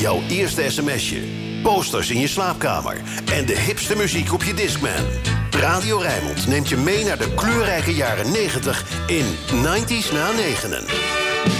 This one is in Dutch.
Jouw eerste sms'je, posters in je slaapkamer en de hipste muziek op je Discman. Radio Rijnmond neemt je mee naar de kleurrijke jaren 90 in 90's na negenen.